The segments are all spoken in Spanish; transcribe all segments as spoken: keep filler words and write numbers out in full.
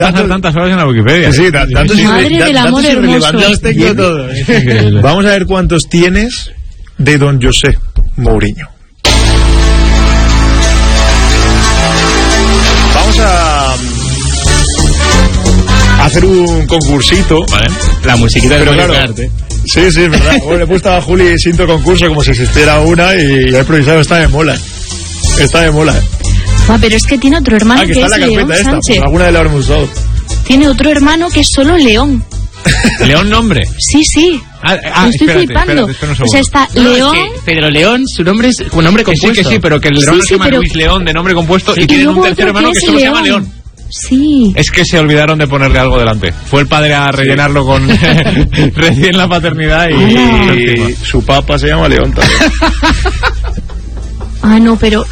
Pasar tantas horas en la Wikipedia. Sí, sí, da, datos Madre irre, del da, amor datos hermoso. Los tengo todos. Vamos a ver cuántos tienes de don José Mourinho. Vamos a hacer un concursito. Vale. La musiquita de Mario Kart, ¿eh? Sí, sí, es verdad. Bueno, le he puesto a Juli Sinto concurso como si existiera una y he improvisado. Está de mola. Está de mola. Ah, pero es que tiene otro hermano Ah, que que está es en la León carpeta esta. Sánchez. Pues alguna de la habremos usado. Tiene otro hermano que es solo León. León nombre. Sí, sí. Ah, ah, Me estoy espérate, flipando. espérate, espera un O sea, está No, León. es que Pedro León, su nombre es un nombre Que sí, compuesto. que sí, pero que el Sí, hermano sí, se llama pero- Luis León, de nombre compuesto, y Y tienen un luego tercer otro hermano que que es solo se llama León. León. Sí. Es que se olvidaron de ponerle algo delante. Fue el padre a rellenarlo con recién la paternidad y, Hola. Y su papá se llama León también. Ah, no, pero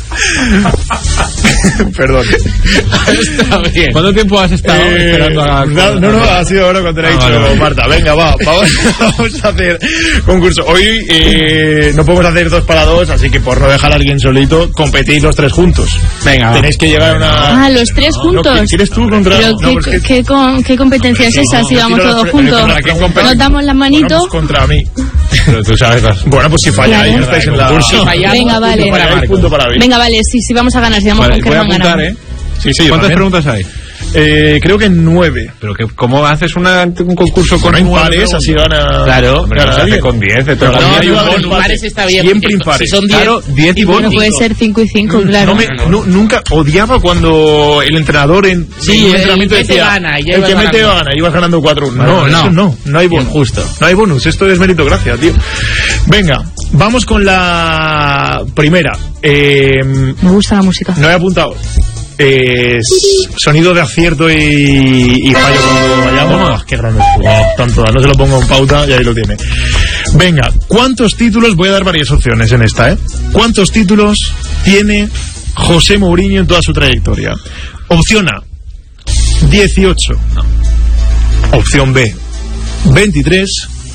Perdón. Está bien. ¿Cuánto tiempo has estado Eh, esperando a... no, no, no, ha sido ahora cuando le he Ah, dicho, vale, vale. Marta, venga, va, vamos, vamos a hacer concurso. Hoy eh, no podemos hacer dos para dos, así que por no dejar a alguien solito, competid los tres juntos. Venga, Tenéis que llegar a una... ah, los tres No, juntos. ¿quieres tú contra...? Pero no, ¿qué, pues que- qué, con- qué competencia es esa si no, vamos tiro todos los- juntos? ¿para qué competen? Nos damos las Bueno, manitos. pues contra mí. Pero tú sabes las... Bueno, pues si falláis, Claro. no estáis en la... Concurso. Fallamos, Venga, punto vale. para Marco. Punto para mí. Venga, vale, sí, sí, vamos a ganar. Si vamos Vale, con voy a Kerman apuntar, ganamos. ¿eh? Sí, sí, yo ¿Cuántas también. preguntas hay? Eh, creo que nueve. Pero que, ¿cómo haces una, un concurso con Con nueve impares, así preguntas? gana... Claro. Hombre, no gana se hace alguien. con diez, de Pero todas No, también maneras. ayuda no, al con empate. impares está bien. Siempre porque impares. Si son diez, Claro, diez y Bueno, bonus. puede ser cinco y cinco, claro. No me, nu- nunca odiaba cuando el entrenador en, Sí, en un el entrenamiento mete decía gana, y ya el ibas que mete ganando. gana, ibas ganando cuatro uno. Vale, No, no. eso no, no hay bonus. Injusto. No hay bonus, esto es meritocracia, tío. Venga, vamos con la primera. Eh, Me gusta la música. no he apuntado. Eh, s- sonido de acierto y, y fallo cuando vayamos. Oh, qué grande es fútbol. Tanto, no se lo pongo en pauta y ahí lo tiene. Venga, ¿cuántos títulos? Voy a dar varias opciones en esta, ¿eh? ¿Cuántos títulos tiene José Mourinho en toda su trayectoria? Opción A, dieciocho. Opción B, veintitrés.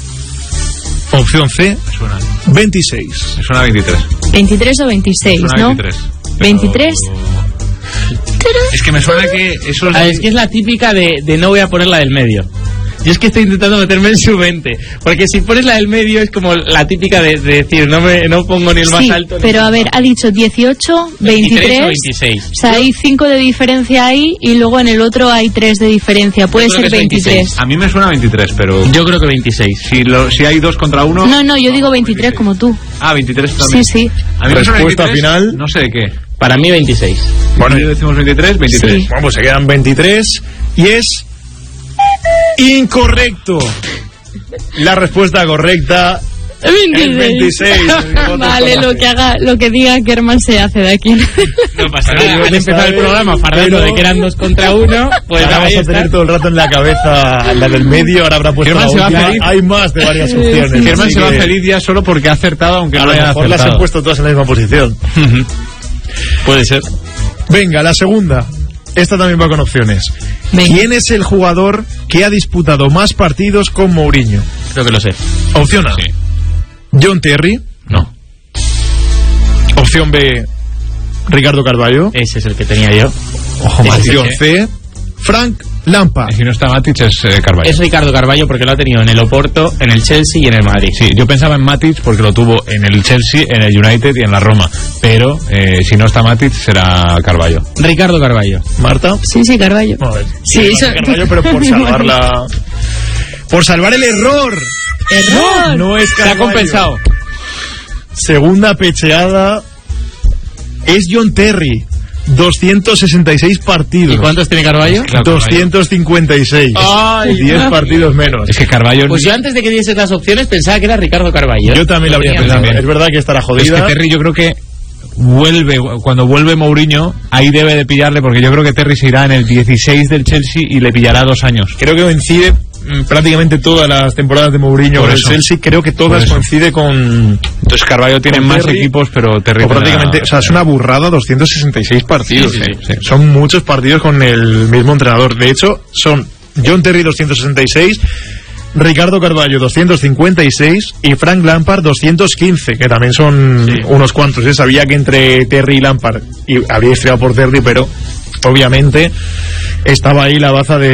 Opción C, Me suena, veintiséis. me suena a veintitrés. veintitrés o veintiséis, Me suena a ¿no? veintitrés. veintitrés. Es que me suena que eso es... Ah, es que es la típica de, de no voy a poner la del medio. Yo es que estoy intentando meterme en su mente. Porque si pones la del medio es como la típica de, de decir, no me no pongo ni el más Sí, alto. ni pero el a ver, más ha dicho dieciocho, veintitrés. o veintiséis. O sea, hay cinco de diferencia ahí y luego en el otro hay tres de diferencia. Puede Yo creo ser que es veintitrés. veintiséis. A mí me suena a veintitrés, pero... Yo creo que veintiséis. Si, lo, si hay dos contra uno... No, no, yo digo veintitrés como tú. Ah, veintitrés Sí, también. sí. A mí me suena Respuesta veintitrés, final. No sé de qué. Para mí veintiséis. Bueno, Yo decimos veintitrés, veintitrés. Sí. Bueno, pues se quedan veintitrés y es incorrecto. La respuesta correcta es veintiséis. Vale, lo que haga, lo que diga Kerman se hace de aquí. No pasa Pero nada. yo Han no empezado el sabe, programa fardando pero- de que eran dos contra uno. Pues Ahora ahí vamos a está. tener todo el rato en la cabeza la del medio, ahora habrá puesto Germán la se va última. feliz. Hay más de varias opciones. Germán así se va que feliz ya solo porque ha acertado, aunque A no lo haya mejor las acertado. he puesto todas en la misma posición. Puede ser. Venga, la segunda. Esta también va con opciones. Venga. ¿Quién es el jugador que ha disputado más partidos con Mourinho? Creo que lo sé. Opción A, Sí. John Terry. No. Opción B, Ricardo Carvalho. Ese es el que tenía yo. Ojo, Opción Matic. C, Frank Lampard. Si no está Matic es eh, Carvalho. Es Ricardo Carvalho porque lo ha tenido en el Oporto, en el Chelsea y en el Madrid. Sí, yo pensaba en Matic porque lo tuvo en el Chelsea, en el United y en la Roma. Pero eh, si no está Matic será Carvalho. Ricardo Carvalho. Marta. Sí, sí, Carvalho. A ver, Sí, eso- Carvalho, pero por salvar la... Por salvar el error. ¡Error! No es Se ha Carvalho. compensado. Segunda pecheada es John Terry. doscientos sesenta y seis partidos. ¿Y cuántos tiene Carvalho? Claro, doscientos cincuenta y seis. Ay, diez partidos menos. Es que Carvalho... Pues yo antes de que dieses las opciones pensaba que era Ricardo Carvalho. Yo también lo habría tenía pensado. también. Es verdad que estará Es jodida. que Terry yo creo que vuelve, cuando vuelve Mourinho, ahí debe de pillarle, porque yo creo que Terry se irá en el dieciséis del Chelsea y le pillará dos años. Creo que coincide mm, prácticamente todas las temporadas de Mourinho Por con el eso. Chelsea. Creo que Por todas eso. coincide con... Entonces Carvalho tiene Con más Terry, equipos, pero Terry o prácticamente, tendrá- o sea, es una burrada, doscientos sesenta y seis partidos. Sí, sí, eh. sí. Son muchos partidos con el mismo entrenador. De hecho, son John Terry doscientos sesenta y seis, Ricardo Carvalho doscientos cincuenta y seis y Frank Lampard doscientos quince, que también son Sí. unos cuantos. ¿eh? Sabía que entre Terry y Lampard y habría estrellado por Terry, pero obviamente estaba ahí la baza de